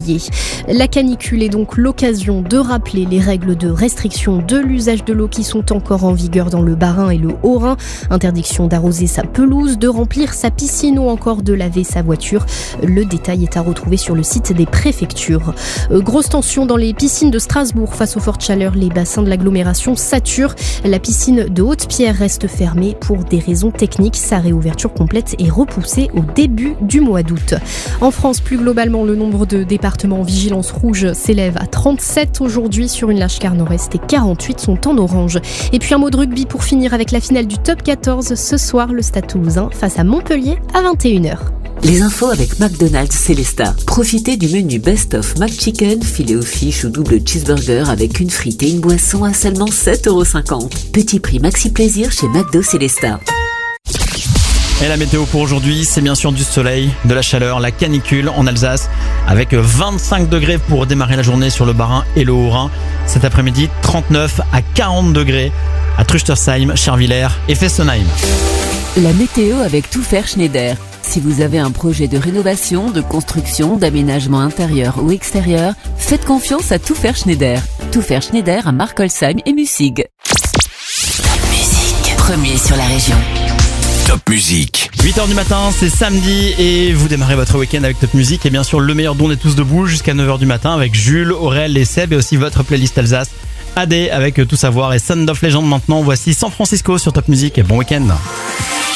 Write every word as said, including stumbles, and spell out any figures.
février. La canicule est donc l'occasion de rappeler les règles de restriction de l'usage de l'eau qui sont encore en vigueur dans le Bas-Rhin et le Haut-Rhin. Interdiction d'arroser sa pelouse, de remplir sa piscine ou encore de laver sa voiture. Le détail est à retrouver sur le site des préfectures. Euh, grosse tension dans les piscines de Strasbourg. Face aux fortes chaleurs, les bassins de l'agglomération saturent. La piscine de Haute-Pierre reste fermée pour des raisons techniques. Sa réouverture complète est repoussée au début du mois d'août. En France, plus globalement, le nombre de départements en vigilance rouge s'élève à trente-sept aujourd'hui sur une large carte nord-est et quarante-huit sont en orange. Et puis un mot de rugby pour finir avec la finale du top quatorze. Ce soir, le Stade Toulousain face à Montpellier à vingt et une heures. Les infos avec McDonald's Célestat. Profitez du menu Best of McChicken, filet aux fiches ou double cheeseburger avec une frite et une boisson à seulement sept euros cinquante. Petit prix maxi plaisir chez McDo Célestat. Et la météo pour aujourd'hui, c'est bien sûr du soleil, de la chaleur, la canicule en Alsace avec vingt-cinq degrés pour démarrer la journée sur le Bas-Rhin et le Haut-Rhin. Cet après-midi, trente-neuf à quarante degrés à Truchtersheim, Chervillers et Fessenheim. La météo avec Tout Faire Schneider. Si vous avez un projet de rénovation, de construction, d'aménagement intérieur ou extérieur, faites confiance à Tout Faire Schneider. Tout Faire Schneider à Markolsheim et Mussig. Top Musique, premier sur la région. Top Musique. huit heures du matin, c'est samedi et vous démarrez votre week-end avec Top Musique. Et bien sûr, le meilleur don est tous debout jusqu'à neuf heures du matin avec Jules, Aurel et Seb et aussi votre playlist Alsace. A D avec Tout Savoir et Sound of Legend maintenant. Voici San Francisco sur Top Musique et bon week-end.